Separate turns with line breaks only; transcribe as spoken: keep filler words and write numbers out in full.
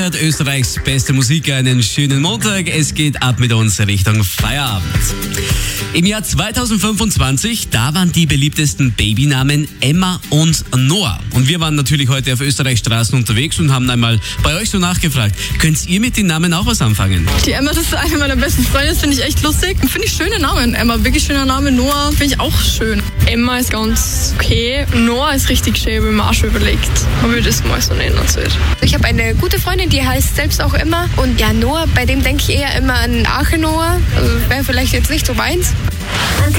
hört Österreichs beste Musik, einen schönen Montag. Es geht ab mit uns Richtung Feierabend. Im Jahr zweitausendfünfundzwanzig, da waren die beliebtesten Babynamen Emma und Noah. Und wir waren natürlich heute auf Österreichs Straßen unterwegs und haben einmal bei euch so nachgefragt. Könnt ihr mit den Namen auch was anfangen?
Die Emma, das ist eine meiner besten Freunde, das finde ich echt lustig. Finde ich schöne Namen. Emma, wirklich schöner Name. Noah finde ich auch schön.
Emma ist ganz okay. Noah ist richtig schön, habe ich mir auch schon überlegt, ob ich das mal so nennen soll.
Ich habe eine gute Freundin, die heißt selbst auch Emma. Und ja, Noah, bei dem denke ich eher immer an Arche Noah. Also wäre vielleicht jetzt nicht so meins.